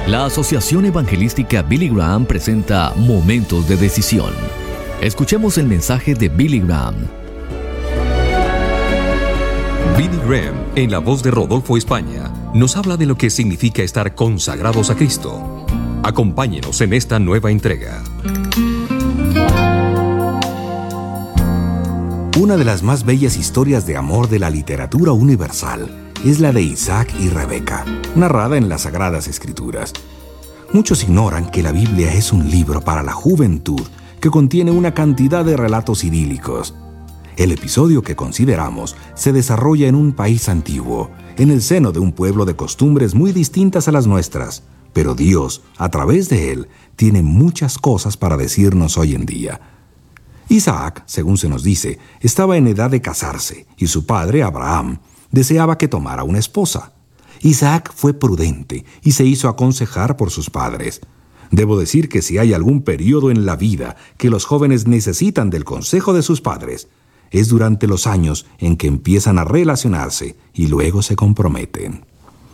La Asociación Evangelística Billy Graham presenta Momentos de Decisión. Escuchemos el mensaje de Billy Graham. Billy Graham, en la voz de Rodolfo España, nos habla de lo que significa estar consagrados a Cristo. Acompáñenos en esta nueva entrega. Una de las más bellas historias de amor de la literatura universal es la de Isaac y Rebeca, narrada en las Sagradas Escrituras. Muchos ignoran que la Biblia es un libro para la juventud que contiene una cantidad de relatos idílicos. El episodio que consideramos se desarrolla en un país antiguo, en el seno de un pueblo de costumbres muy distintas a las nuestras, pero Dios, a través de él, tiene muchas cosas para decirnos hoy en día. Isaac, según se nos dice, estaba en edad de casarse y su padre, Abraham, deseaba que tomara una esposa. Isaac fue prudente y se hizo aconsejar por sus padres. Debo decir que si hay algún periodo en la vida que los jóvenes necesitan del consejo de sus padres, es durante los años en que empiezan a relacionarse y luego se comprometen.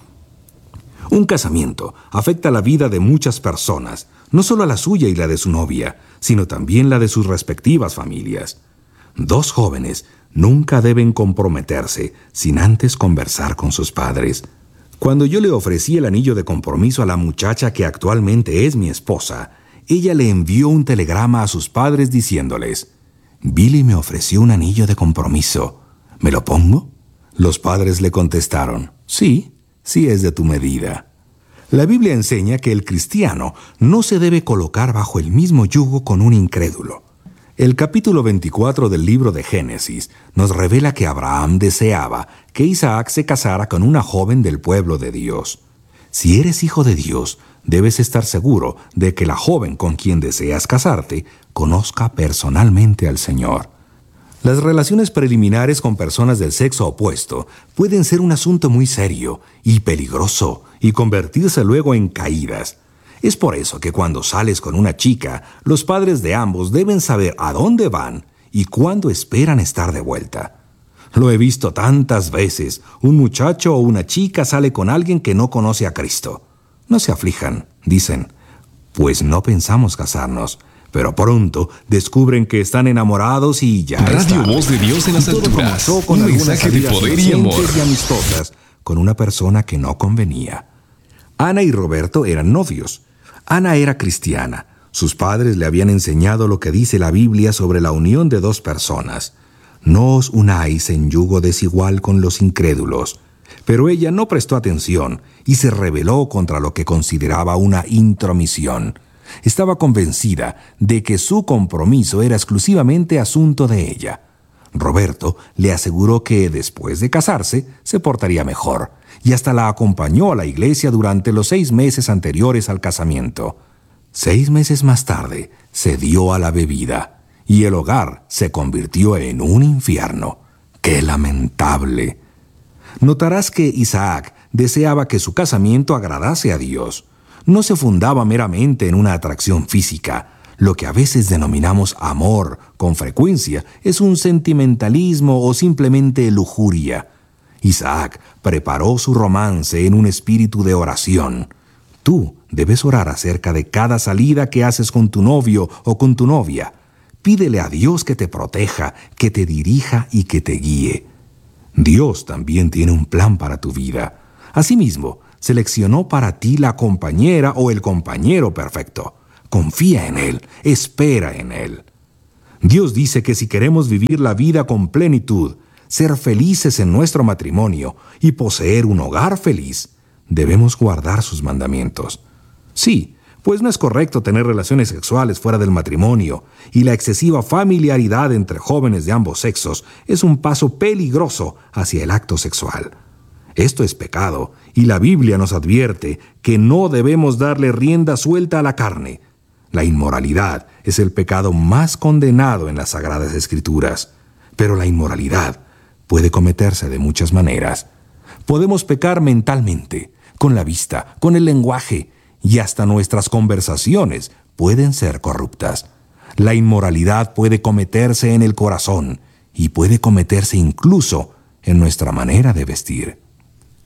Un casamiento afecta la vida de muchas personas, no solo a la suya y la de su novia, sino también la de sus respectivas familias. Dos jóvenes nunca deben comprometerse sin antes conversar con sus padres. Cuando yo le ofrecí el anillo de compromiso a la muchacha que actualmente es mi esposa, ella le envió un telegrama a sus padres diciéndoles: «Billy me ofreció un anillo de compromiso. ¿Me lo pongo?» Los padres le contestaron: «Sí, sí es de tu medida». La Biblia enseña que el cristiano no se debe colocar bajo el mismo yugo con un incrédulo. El capítulo 24 del libro de Génesis nos revela que Abraham deseaba que Isaac se casara con una joven del pueblo de Dios. Si eres hijo de Dios, debes estar seguro de que la joven con quien deseas casarte conozca personalmente al Señor. Las relaciones preliminares con personas del sexo opuesto pueden ser un asunto muy serio y peligroso y convertirse luego en caídas. Es por eso que cuando sales con una chica, los padres de ambos deben saber a dónde van y cuándo esperan estar de vuelta. Lo he visto tantas veces. Un muchacho o una chica sale con alguien que no conoce a Cristo. No se aflijan, dicen, pues no pensamos casarnos. Pero pronto descubren que están enamorados y ya Radio Voz de Dios en las alturas. Con un algunas mensaje de salidas poder y amor. y amistosas con una persona que no convenía. Ana y Roberto eran novios. Ana era cristiana. Sus padres le habían enseñado lo que dice la Biblia sobre la unión de dos personas. No os unáis en yugo desigual con los incrédulos. Pero ella no prestó atención y se rebeló contra lo que consideraba una intromisión. Estaba convencida de que su compromiso era exclusivamente asunto de ella. Roberto le aseguró que después de casarse se portaría mejor y hasta la acompañó a la iglesia durante los 6 meses anteriores al casamiento. 6 meses más tarde se dio a la bebida y el hogar se convirtió en un infierno. ¡Qué lamentable! Notarás que Isaac deseaba que su casamiento agradase a Dios. No se fundaba meramente en una atracción física. Lo que a veces denominamos amor, con frecuencia, es un sentimentalismo o simplemente lujuria. Isaac preparó su romance en un espíritu de oración. Tú debes orar acerca de cada salida que haces con tu novio o con tu novia. Pídele a Dios que te proteja, que te dirija y que te guíe. Dios también tiene un plan para tu vida. Asimismo, seleccionó para ti la compañera o el compañero perfecto. Confía en Él, espera en Él. Dios dice que si queremos vivir la vida con plenitud, ser felices en nuestro matrimonio y poseer un hogar feliz, debemos guardar sus mandamientos. Sí, pues no es correcto tener relaciones sexuales fuera del matrimonio, y la excesiva familiaridad entre jóvenes de ambos sexos es un paso peligroso hacia el acto sexual. Esto es pecado, y la Biblia nos advierte que no debemos darle rienda suelta a la carne. La inmoralidad es el pecado más condenado en las Sagradas Escrituras, pero la inmoralidad puede cometerse de muchas maneras. Podemos pecar mentalmente, con la vista, con el lenguaje, y hasta nuestras conversaciones pueden ser corruptas. La inmoralidad puede cometerse en el corazón y puede cometerse incluso en nuestra manera de vestir.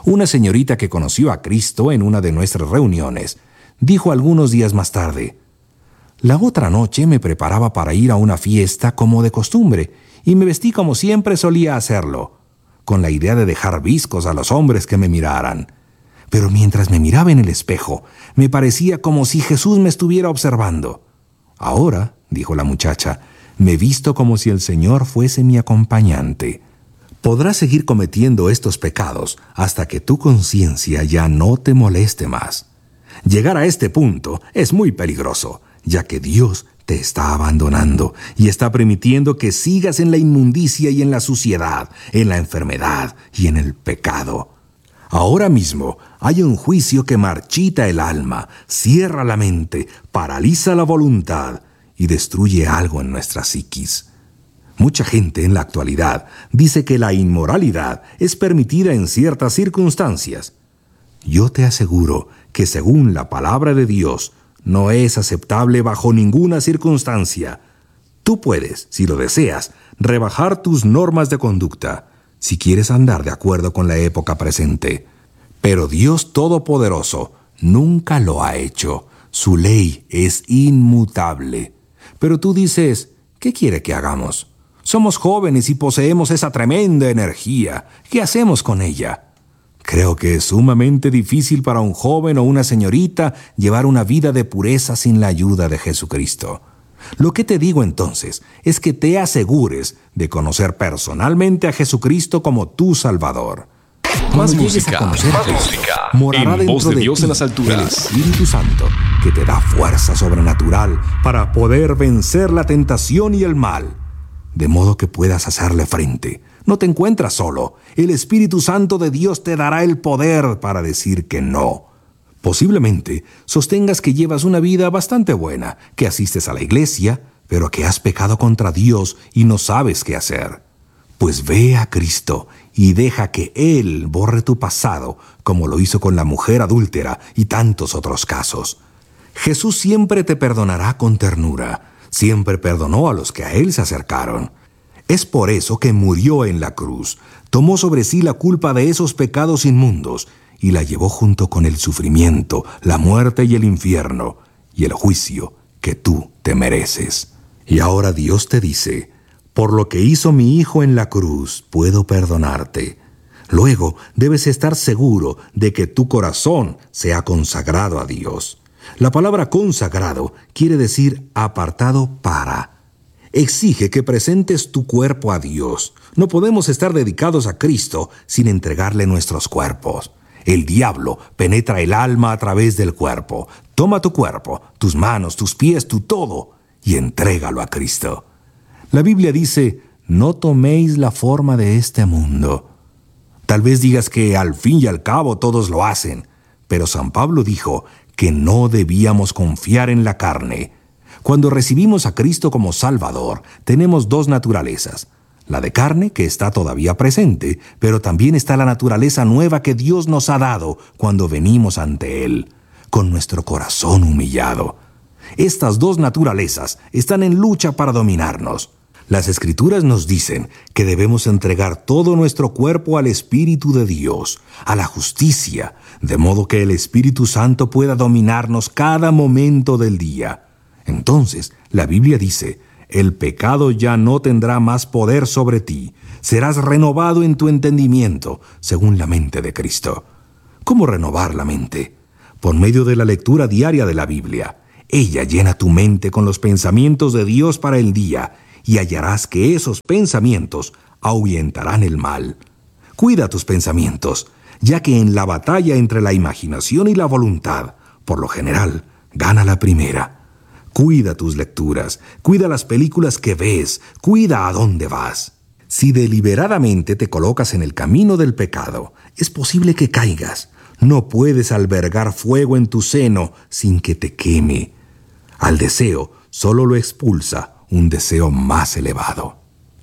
Una señorita que conoció a Cristo en una de nuestras reuniones dijo algunos días más tarde: «La otra noche me preparaba para ir a una fiesta como de costumbre y me vestí como siempre solía hacerlo, con la idea de dejar viscos a los hombres que me miraran. Pero mientras me miraba en el espejo, me parecía como si Jesús me estuviera observando. Ahora», dijo la muchacha, «me visto como si el Señor fuese mi acompañante». Podrás seguir cometiendo estos pecados hasta que tu conciencia ya no te moleste más. Llegar a este punto es muy peligroso, ya que Dios te está abandonando y está permitiendo que sigas en la inmundicia y en la suciedad, en la enfermedad y en el pecado. Ahora mismo hay un juicio que marchita el alma, cierra la mente, paraliza la voluntad y destruye algo en nuestra psiquis. Mucha gente en la actualidad dice que la inmoralidad es permitida en ciertas circunstancias. Yo te aseguro que según la palabra de Dios, no es aceptable bajo ninguna circunstancia. Tú puedes, si lo deseas, rebajar tus normas de conducta, si quieres andar de acuerdo con la época presente. Pero Dios Todopoderoso nunca lo ha hecho. Su ley es inmutable. Pero tú dices, ¿qué quiere que hagamos? Somos jóvenes y poseemos esa tremenda energía. ¿Qué hacemos con ella? Creo que es sumamente difícil para un joven o una señorita llevar una vida de pureza sin la ayuda de Jesucristo. Lo que te digo entonces es que te asegures de conocer personalmente a Jesucristo como tu Salvador. Más música, más música. Morará En Voz dentro de de Dios ti en las alturas. el Espíritu Santo, que te da fuerza sobrenatural para poder vencer la tentación y el mal, de modo que puedas hacerle frente. No te encuentras solo. El Espíritu Santo de Dios te dará el poder para decir que no. Posiblemente sostengas que llevas una vida bastante buena, que asistes a la iglesia, pero que has pecado contra Dios y no sabes qué hacer. Pues ve a Cristo y deja que Él borre tu pasado, como lo hizo con la mujer adúltera y tantos otros casos. Jesús siempre te perdonará con ternura. Siempre perdonó a los que a Él se acercaron. Es por eso que murió en la cruz, tomó sobre sí la culpa de esos pecados inmundos y la llevó junto con el sufrimiento, la muerte y el infierno, y el juicio que tú te mereces. Y ahora Dios te dice: por lo que hizo mi Hijo en la cruz, puedo perdonarte. Luego debes estar seguro de que tu corazón sea consagrado a Dios. La palabra consagrado quiere decir apartado para. Exige que presentes tu cuerpo a Dios. No podemos estar dedicados a Cristo sin entregarle nuestros cuerpos. El diablo penetra el alma a través del cuerpo. Toma tu cuerpo, tus manos, tus pies, tu todo, y entrégalo a Cristo. La Biblia dice: no toméis la forma de este mundo. Tal vez digas que al fin y al cabo todos lo hacen, pero San Pablo dijo que no debíamos confiar en la carne. Cuando recibimos a Cristo como Salvador, tenemos dos naturalezas. La de carne, que está todavía presente, pero también está la naturaleza nueva que Dios nos ha dado cuando venimos ante Él, con nuestro corazón humillado. Estas dos naturalezas están en lucha para dominarnos. Las Escrituras nos dicen que debemos entregar todo nuestro cuerpo al Espíritu de Dios, a la justicia, de modo que el Espíritu Santo pueda dominarnos cada momento del día. Entonces, la Biblia dice: el pecado ya no tendrá más poder sobre ti. Serás renovado en tu entendimiento, según la mente de Cristo. ¿Cómo renovar la mente? Por medio de la lectura diaria de la Biblia. Ella llena tu mente con los pensamientos de Dios para el día, y hallarás que esos pensamientos ahuyentarán el mal. Cuida tus pensamientos, ya que en la batalla entre la imaginación y la voluntad, por lo general, gana la primera. Cuida tus lecturas, cuida las películas que ves, cuida a dónde vas. Si deliberadamente te colocas en el camino del pecado, es posible que caigas. No puedes albergar fuego en tu seno sin que te queme. Al deseo solo lo expulsa un deseo más elevado.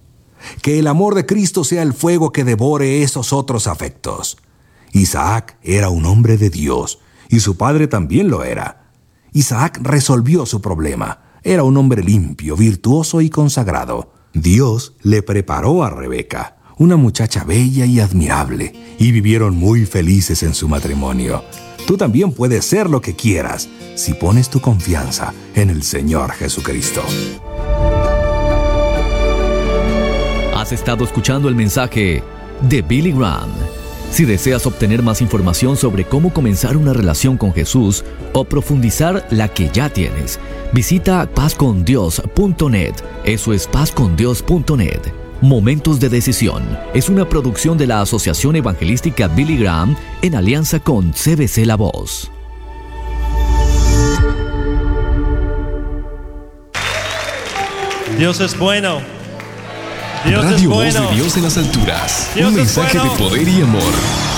Que el amor de Cristo sea el fuego que devore esos otros afectos. Isaac era un hombre de Dios, y su padre también lo era. Isaac resolvió su problema. Era un hombre limpio, virtuoso y consagrado. Dios le preparó a Rebeca, una muchacha bella y admirable, y vivieron muy felices en su matrimonio. Tú también puedes ser lo que quieras si pones tu confianza en el Señor Jesucristo. Has estado escuchando el mensaje de Billy Graham. Si deseas obtener más información sobre cómo comenzar una relación con Jesús o profundizar la que ya tienes, visita pazcondios.net. Eso es pazcondios.net. Momentos de Decisión es una producción de la Asociación Evangelística Billy Graham en alianza con CBC La Voz. Dios es bueno. Dios Radio es Voz bueno. de Dios en las alturas. Dios Un es mensaje bueno. de poder y amor.